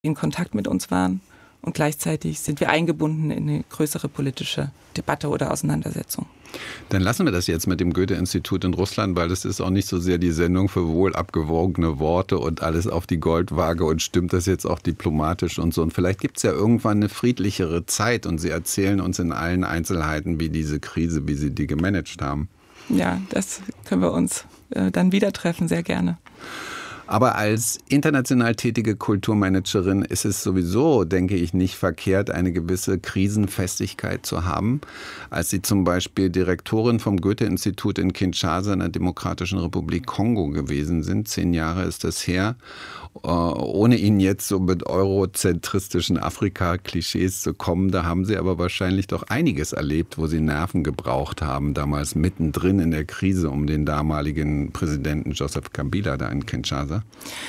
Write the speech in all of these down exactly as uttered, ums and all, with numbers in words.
in Kontakt mit uns waren. Und gleichzeitig sind wir eingebunden in eine größere politische Debatte oder Auseinandersetzung. Dann lassen wir das jetzt mit dem Goethe-Institut in Russland, weil das ist auch nicht so sehr die Sendung für wohl abgewogene Worte und alles auf die Goldwaage und stimmt das jetzt auch diplomatisch und so. Und vielleicht gibt es ja irgendwann eine friedlichere Zeit und Sie erzählen uns in allen Einzelheiten, wie diese Krise, wie Sie die gemanagt haben. Ja, das können wir uns äh, dann wieder treffen, sehr gerne. Aber als international tätige Kulturmanagerin ist es sowieso, denke ich, nicht verkehrt, eine gewisse Krisenfestigkeit zu haben. Als Sie zum Beispiel Direktorin vom Goethe-Institut in Kinshasa in der Demokratischen Republik Kongo gewesen sind, zehn Jahre ist das her, ohne Ihnen jetzt so mit eurozentristischen Afrika-Klischees zu kommen, da haben Sie aber wahrscheinlich doch einiges erlebt, wo Sie Nerven gebraucht haben, damals mittendrin in der Krise um den damaligen Präsidenten Joseph Kabila da in Kinshasa.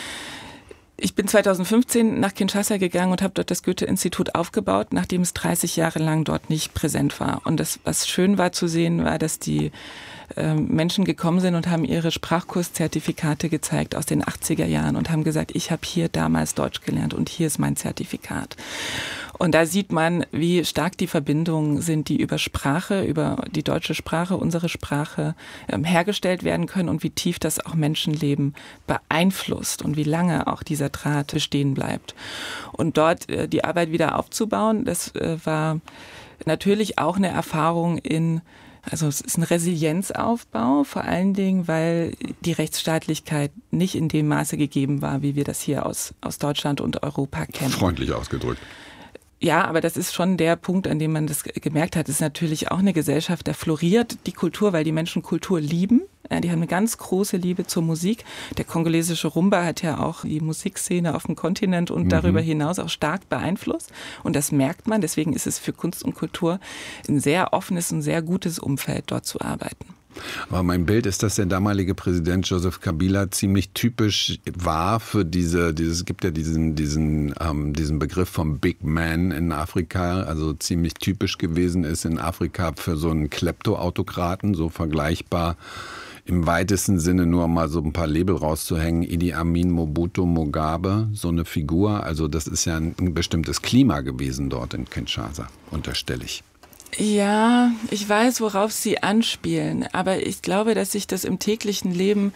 Ich bin zweitausendfünfzehn nach Kinshasa gegangen und habe dort das Goethe-Institut aufgebaut, nachdem es dreißig Jahre lang dort nicht präsent war. Und das, was schön war zu sehen, war, dass die äh, Menschen gekommen sind und haben ihre Sprachkurszertifikate gezeigt aus den achtziger Jahren und haben gesagt, ich habe hier damals Deutsch gelernt und hier ist mein Zertifikat. Und da sieht man, wie stark die Verbindungen sind, die über Sprache, über die deutsche Sprache, unsere Sprache ähm, hergestellt werden können und wie tief das auch Menschenleben beeinflusst und wie lange auch dieser Draht bestehen bleibt. Und dort äh, die Arbeit wieder aufzubauen, das äh, war natürlich auch eine Erfahrung in, also es ist ein Resilienzaufbau, vor allen Dingen, weil die Rechtsstaatlichkeit nicht in dem Maße gegeben war, wie wir das hier aus, aus Deutschland und Europa kennen. Freundlich ausgedrückt. Ja, aber das ist schon der Punkt, an dem man das gemerkt hat. Es ist natürlich auch eine Gesellschaft, da floriert die Kultur, weil die Menschen Kultur lieben. Ja, die haben eine ganz große Liebe zur Musik. Der kongolesische Rumba hat ja auch die Musikszene auf dem Kontinent und mhm. darüber hinaus auch stark beeinflusst. Und das merkt man. Deswegen ist es für Kunst und Kultur ein sehr offenes und sehr gutes Umfeld, dort zu arbeiten. Aber mein Bild ist, dass der damalige Präsident Joseph Kabila ziemlich typisch war für diese, dieses, es gibt ja diesen, diesen, ähm, diesen Begriff vom Big Man in Afrika, also ziemlich typisch gewesen ist in Afrika für so einen Kleptoautokraten, so vergleichbar im weitesten Sinne, nur mal so ein paar Label rauszuhängen, Idi Amin, Mobutu, Mugabe, so eine Figur. Also das ist ja ein, ein bestimmtes Klima gewesen dort in Kinshasa, unterstelle ich. Ja, ich weiß, worauf Sie anspielen, aber ich glaube, dass sich das im täglichen Leben,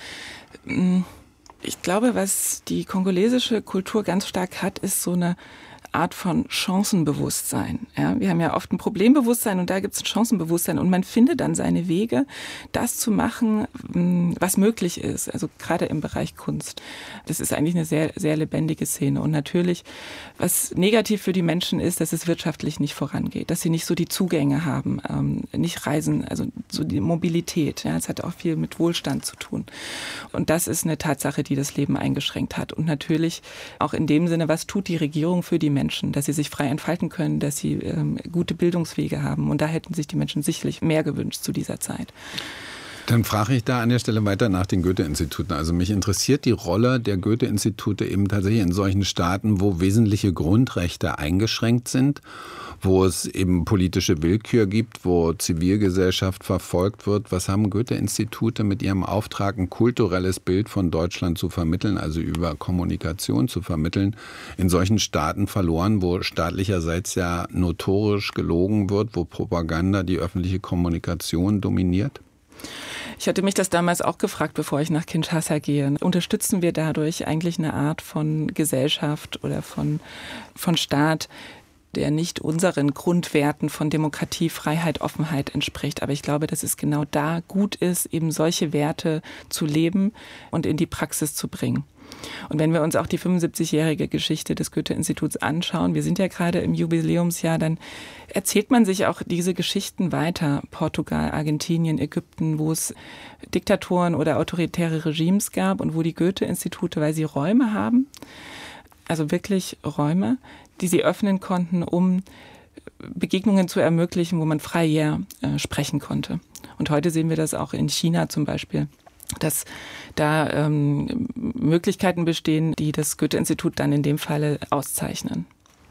ich glaube, was die kongolesische Kultur ganz stark hat, ist so eine Art von Chancenbewusstsein. Ja, wir haben ja oft ein Problembewusstsein und da gibt es ein Chancenbewusstsein und man findet dann seine Wege, das zu machen, was möglich ist. Also gerade im Bereich Kunst. Das ist eigentlich eine sehr, sehr lebendige Szene. Und natürlich, was negativ für die Menschen ist, dass es wirtschaftlich nicht vorangeht, dass sie nicht so die Zugänge haben, ähm, nicht reisen, also so die Mobilität. Ja, es hat auch viel mit Wohlstand zu tun. Und das ist eine Tatsache, die das Leben eingeschränkt hat. Und natürlich auch in dem Sinne, was tut die Regierung für die Menschen? Dass sie sich frei entfalten können, dass sie ähm, gute Bildungswege haben. Und da hätten sich die Menschen sicherlich mehr gewünscht zu dieser Zeit. Dann frage ich da an der Stelle weiter nach den Goethe-Instituten. Also mich interessiert die Rolle der Goethe-Institute eben tatsächlich in solchen Staaten, wo wesentliche Grundrechte eingeschränkt sind, wo es eben politische Willkür gibt, wo Zivilgesellschaft verfolgt wird. Was haben Goethe-Institute mit ihrem Auftrag, ein kulturelles Bild von Deutschland zu vermitteln, also über Kommunikation zu vermitteln, in solchen Staaten verloren, wo staatlicherseits ja notorisch gelogen wird, wo Propaganda die öffentliche Kommunikation dominiert? Ich hatte mich das damals auch gefragt, bevor ich nach Kinshasa gehe. Unterstützen wir dadurch eigentlich eine Art von Gesellschaft oder von, von Staat, der nicht unseren Grundwerten von Demokratie, Freiheit, Offenheit entspricht. Aber ich glaube, dass es genau da gut ist, eben solche Werte zu leben und in die Praxis zu bringen. Und wenn wir uns auch die fünfundsiebzigjährige Geschichte des Goethe-Instituts anschauen, wir sind ja gerade im Jubiläumsjahr, dann erzählt man sich auch diese Geschichten weiter. Portugal, Argentinien, Ägypten, wo es Diktatoren oder autoritäre Regimes gab und wo die Goethe-Institute, weil sie Räume haben, also wirklich Räume, die sie öffnen konnten, um Begegnungen zu ermöglichen, wo man frei äh, sprechen konnte. Und heute sehen wir das auch in China zum Beispiel, dass da ähm, Möglichkeiten bestehen, die das Goethe-Institut dann in dem Falle auszeichnen.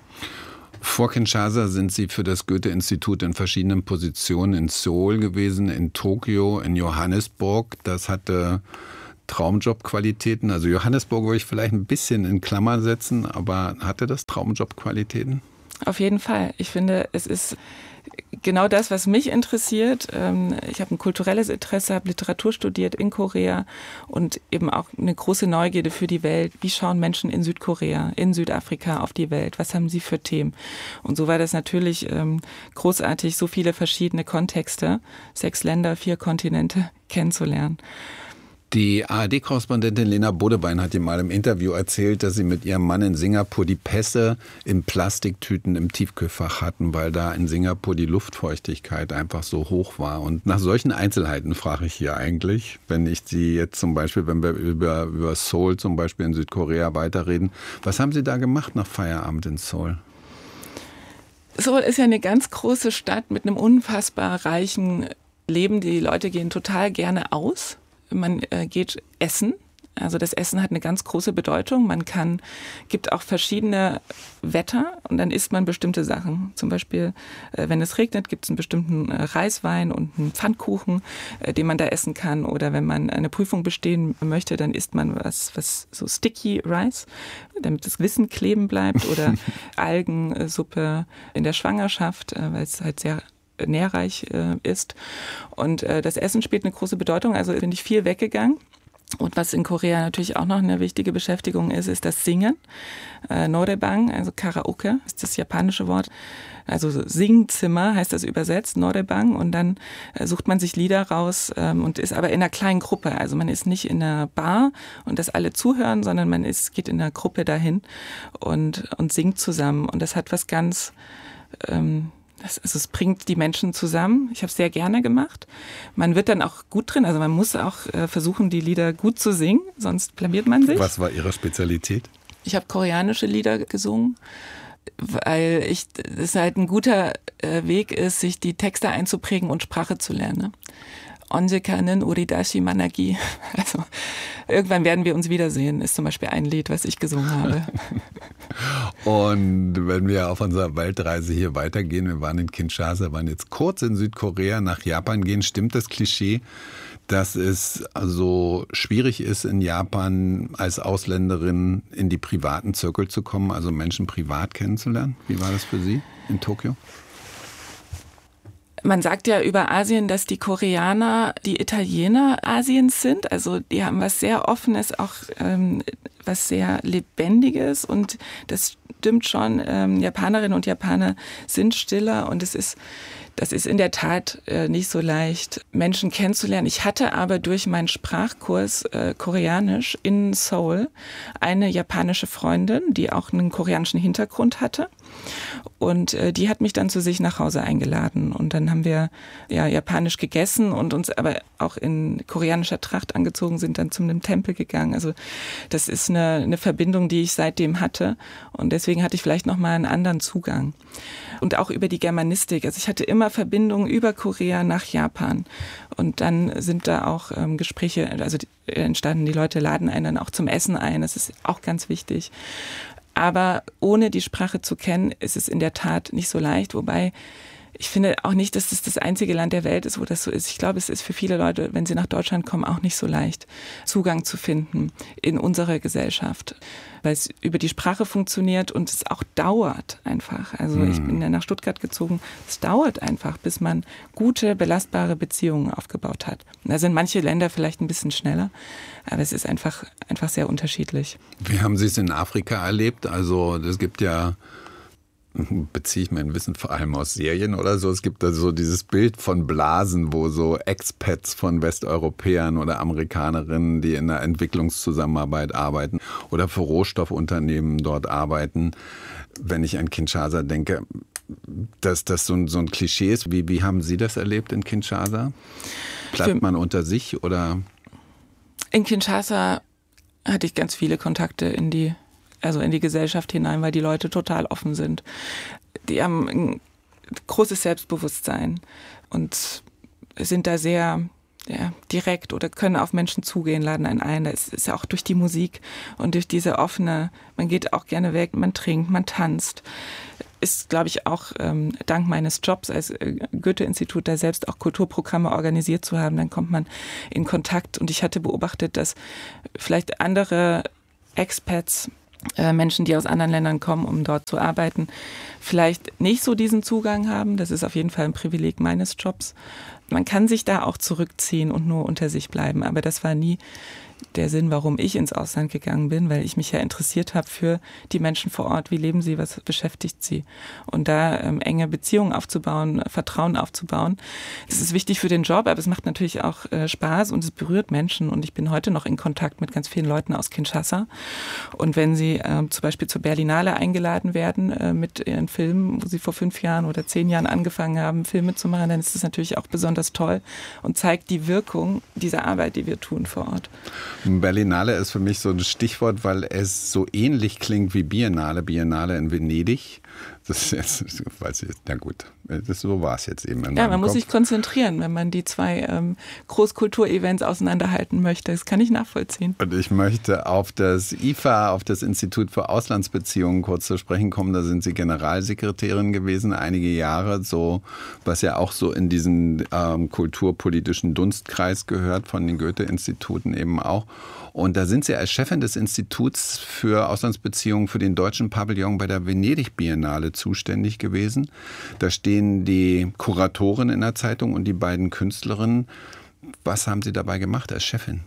Vor Kinshasa sind Sie für das Goethe-Institut in verschiedenen Positionen in Seoul gewesen, in Tokio, in Johannesburg. Das hatte Traumjob-Qualitäten? Also Johannesburg würde ich vielleicht ein bisschen in Klammern setzen, aber hatte das Traumjob-Qualitäten? Auf jeden Fall. Ich finde, es ist genau das, was mich interessiert. Ich habe ein kulturelles Interesse, habe Literatur studiert in Korea und eben auch eine große Neugierde für die Welt. Wie schauen Menschen in Südkorea, in Südafrika auf die Welt? Was haben sie für Themen? Und so war das natürlich großartig, so viele verschiedene Kontexte, sechs Länder, vier Kontinente kennenzulernen. Die A R D-Korrespondentin Lena Bodebein hat ihm mal im Interview erzählt, dass sie mit ihrem Mann in Singapur die Pässe in Plastiktüten im Tiefkühlfach hatten, weil da in Singapur die Luftfeuchtigkeit einfach so hoch war. Und nach solchen Einzelheiten frage ich hier eigentlich, wenn ich Sie jetzt zum Beispiel, wenn wir über, über Seoul zum Beispiel in Südkorea weiterreden, was haben Sie da gemacht nach Feierabend in Seoul? Seoul ist ja eine ganz große Stadt mit einem unfassbar reichen Leben. Die Leute gehen total gerne aus. Man äh, geht essen, also das Essen hat eine ganz große Bedeutung. Man kann, gibt auch verschiedene Wetter und dann isst man bestimmte Sachen. Zum Beispiel, äh, wenn es regnet, gibt es einen bestimmten äh, Reiswein und einen Pfannkuchen, äh, den man da essen kann. Oder wenn man eine Prüfung bestehen möchte, dann isst man was, was so Sticky Rice, damit das Wissen kleben bleibt. Oder Algensuppe in der Schwangerschaft, äh, weil es halt sehr nährreich äh, ist. Und äh, das Essen spielt eine große Bedeutung. Also bin ich viel weggegangen. Und was in Korea natürlich auch noch eine wichtige Beschäftigung ist, ist das Singen. Äh, Noraebang, also Karaoke, ist das japanische Wort. Also Singzimmer heißt das übersetzt, Noraebang. Und dann äh, sucht man sich Lieder raus ähm, und ist aber in einer kleinen Gruppe. Also man ist nicht in einer Bar und dass alle zuhören, sondern man ist, geht in einer Gruppe dahin und, und singt zusammen. Und das hat was ganz... Ähm, Das, also es bringt die Menschen zusammen. Ich habe es sehr gerne gemacht. Man wird dann auch gut drin. Also man muss auch äh, versuchen, die Lieder gut zu singen, sonst blamiert man sich. Was war Ihre Spezialität? Ich habe koreanische Lieder gesungen, weil ich das halt ein guter äh, Weg ist, sich die Texte einzuprägen und Sprache zu lernen. Onjekanen Uridashi Managi. Also irgendwann werden wir uns wiedersehen, ist zum Beispiel ein Lied, was ich gesungen habe. Und wenn wir auf unserer Weltreise hier weitergehen, wir waren in Kinshasa, waren jetzt kurz in Südkorea, nach Japan gehen, stimmt das Klischee, dass es also schwierig ist, in Japan als Ausländerin in die privaten Zirkel zu kommen, also Menschen privat kennenzulernen? Wie war das für Sie in Tokio? Man sagt ja über Asien, dass die Koreaner die Italiener Asiens sind. Also die haben was sehr Offenes, auch ähm, was sehr Lebendiges. Und das stimmt schon. Ähm, Japanerinnen und Japaner sind stiller und es ist Das ist in der Tat äh, nicht so leicht, Menschen kennenzulernen. Ich hatte aber durch meinen Sprachkurs äh, Koreanisch in Seoul eine japanische Freundin, die auch einen koreanischen Hintergrund hatte. Und äh, die hat mich dann zu sich nach Hause eingeladen. Und dann haben wir ja japanisch gegessen und uns aber auch in koreanischer Tracht angezogen, sind dann zu einem Tempel gegangen. Also das ist eine, eine Verbindung, die ich seitdem hatte. Und deswegen hatte ich vielleicht noch mal einen anderen Zugang. Und auch über die Germanistik. Also ich hatte immer Verbindungen über Korea nach Japan. Und dann sind da auch ähm, Gespräche also die, entstanden. Die Leute laden einen dann auch zum Essen ein. Das ist auch ganz wichtig. Aber ohne die Sprache zu kennen, ist es in der Tat nicht so leicht. Wobei ich finde auch nicht, dass es das einzige Land der Welt ist, wo das so ist. Ich glaube, es ist für viele Leute, wenn sie nach Deutschland kommen, auch nicht so leicht, Zugang zu finden in unsere Gesellschaft. Weil es über die Sprache funktioniert und es auch dauert einfach. Also hm. ich bin ja nach Stuttgart gezogen. Es dauert einfach, bis man gute, belastbare Beziehungen aufgebaut hat. Da sind manche Länder vielleicht ein bisschen schneller, aber es ist einfach, einfach sehr unterschiedlich. Wie haben Sie es in Afrika erlebt? Also es gibt ja, beziehe ich mein Wissen vor allem aus Serien oder so. Es gibt da so dieses Bild von Blasen, wo so Expats von Westeuropäern oder Amerikanerinnen, die in der Entwicklungszusammenarbeit arbeiten oder für Rohstoffunternehmen dort arbeiten. Wenn ich an Kinshasa denke, dass das so ein, so ein Klischee ist. Wie, wie haben Sie das erlebt in Kinshasa? Bleibt man unter sich oder? In Kinshasa hatte ich ganz viele Kontakte in die also in die Gesellschaft hinein, weil die Leute total offen sind. Die haben ein großes Selbstbewusstsein und sind da sehr ja, direkt oder können auf Menschen zugehen, laden einen ein. Das ist ja auch durch die Musik und durch diese offene, man geht auch gerne weg, man trinkt, man tanzt. ist, glaube ich, auch ähm, dank meines Jobs als äh, Goethe-Institut da selbst auch Kulturprogramme organisiert zu haben. Dann kommt man in Kontakt und ich hatte beobachtet, dass vielleicht andere Expats, äh, Menschen, die aus anderen Ländern kommen, um dort zu arbeiten, vielleicht nicht so diesen Zugang haben. Das ist auf jeden Fall ein Privileg meines Jobs. Man kann sich da auch zurückziehen und nur unter sich bleiben, aber das war nie der Sinn, warum ich ins Ausland gegangen bin, weil ich mich ja interessiert habe für die Menschen vor Ort. Wie leben sie, was beschäftigt sie? Und da ähm, enge Beziehungen aufzubauen, Vertrauen aufzubauen, das ist wichtig für den Job, aber es macht natürlich auch äh, Spaß und es berührt Menschen. Und ich bin heute noch in Kontakt mit ganz vielen Leuten aus Kinshasa. Und wenn sie äh, zum Beispiel zur Berlinale eingeladen werden äh, mit ihren Filmen, wo sie vor fünf Jahren oder zehn Jahren angefangen haben, Filme zu machen, dann ist das natürlich auch besonders toll und zeigt die Wirkung dieser Arbeit, die wir tun vor Ort. Berlinale ist für mich so ein Stichwort, weil es so ähnlich klingt wie Biennale, Biennale in Venedig. Das ist jetzt, weiß ich, na gut, das, so war es jetzt eben. In ja, man Kopf. muss sich konzentrieren, wenn man die zwei ähm, Großkulturevents auseinanderhalten möchte. Das kann ich nachvollziehen. Und ich möchte auf das I F A, auf das Institut für Auslandsbeziehungen kurz zu sprechen kommen. Da sind Sie Generalsekretärin gewesen, einige Jahre, so was ja auch so in diesen ähm, kulturpolitischen Dunstkreis gehört, von den Goethe-Instituten eben auch. Und da sind Sie als Chefin des Instituts für Auslandsbeziehungen für den deutschen Pavillon bei der Venedig-Biennale zuständig gewesen. Da stehen die Kuratorin in der Zeitung und die beiden Künstlerinnen. Was haben Sie dabei gemacht als Chefin?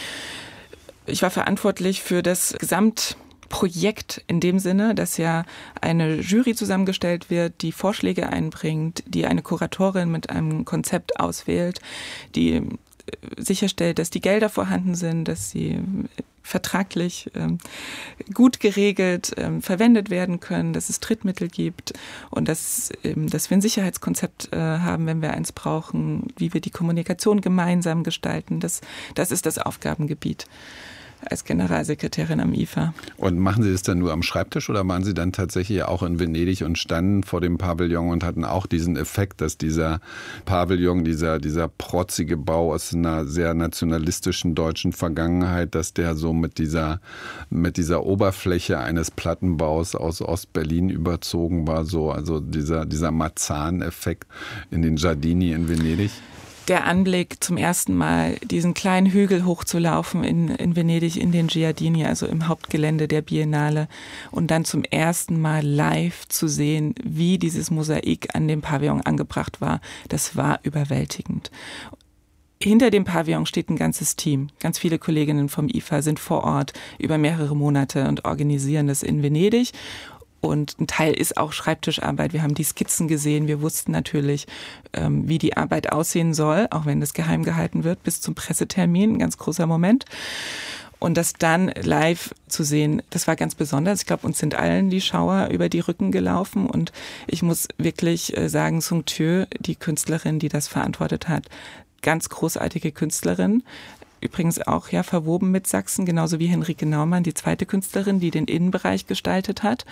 Ich war verantwortlich für das Gesamtprojekt in dem Sinne, dass ja eine Jury zusammengestellt wird, die Vorschläge einbringt, die eine Kuratorin mit einem Konzept auswählt, die sicherstellt, dass die Gelder vorhanden sind, dass sie vertraglich ähm, gut geregelt ähm, verwendet werden können, dass es Drittmittel gibt und dass, ähm, dass wir ein Sicherheitskonzept äh, haben, wenn wir eins brauchen, wie wir die Kommunikation gemeinsam gestalten. Das, das ist das Aufgabengebiet als Generalsekretärin am I F A. Und machen Sie das dann nur am Schreibtisch oder waren Sie dann tatsächlich auch in Venedig und standen vor dem Pavillon und hatten auch diesen Effekt, dass dieser Pavillon, dieser, dieser protzige Bau aus einer sehr nationalistischen deutschen Vergangenheit, dass der so mit dieser, mit dieser Oberfläche eines Plattenbaus aus Ostberlin überzogen war, so, also dieser, dieser Marzahn-Effekt in den Giardini in Venedig? Der Anblick, zum ersten Mal diesen kleinen Hügel hochzulaufen in, in Venedig, in den Giardini, also im Hauptgelände der Biennale, und dann zum ersten Mal live zu sehen, wie dieses Mosaik an dem Pavillon angebracht war, das war überwältigend. Hinter dem Pavillon steht ein ganzes Team. Ganz viele Kolleginnen vom I F A sind vor Ort über mehrere Monate und organisieren das in Venedig. Und ein Teil ist auch Schreibtischarbeit. Wir haben die Skizzen gesehen. Wir wussten natürlich, ähm, wie die Arbeit aussehen soll, auch wenn das geheim gehalten wird, bis zum Pressetermin. Ein ganz großer Moment. Und das dann live zu sehen, das war ganz besonders. Ich glaube, uns sind allen die Schauer über die Rücken gelaufen. Und ich muss wirklich sagen, Sung Tue, die Künstlerin, die das verantwortet hat, ganz großartige Künstlerin. Übrigens auch ja verwoben mit Sachsen, genauso wie Henrike Naumann, die zweite Künstlerin, die den Innenbereich gestaltet hat.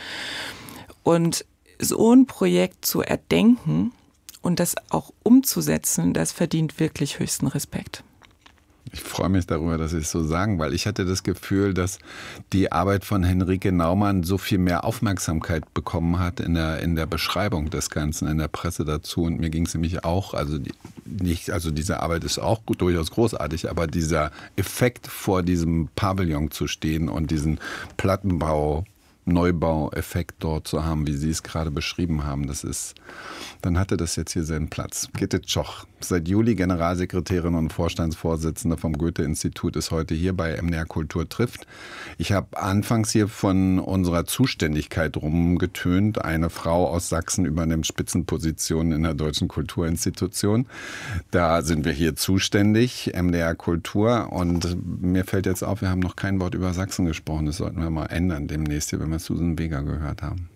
Und so ein Projekt zu erdenken und das auch umzusetzen, das verdient wirklich höchsten Respekt. Ich freue mich darüber, dass Sie es so sagen, weil ich hatte das Gefühl, dass die Arbeit von Henrike Naumann so viel mehr Aufmerksamkeit bekommen hat in der, in der Beschreibung des Ganzen, in der Presse dazu. Und mir ging es nämlich auch, also die, nicht, also diese Arbeit ist auch gut, durchaus großartig, aber dieser Effekt, vor diesem Pavillon zu stehen und diesen Plattenbau, Neubaueffekt dort zu haben, wie Sie es gerade beschrieben haben, das ist, dann hatte das jetzt hier seinen Platz. Gitte Tschoch, seit Juli Generalsekretärin und Vorstandsvorsitzende vom Goethe-Institut, ist heute hier bei M D R Kultur trifft. Ich habe anfangs hier von unserer Zuständigkeit rumgetönt. Eine Frau aus Sachsen übernimmt Spitzenpositionen in der deutschen Kulturinstitution. Da sind wir hier zuständig, M D R Kultur. Und mir fällt jetzt auf, wir haben noch kein Wort über Sachsen gesprochen. Das sollten wir mal ändern demnächst hier, wenn wir Susan Vega gehört haben.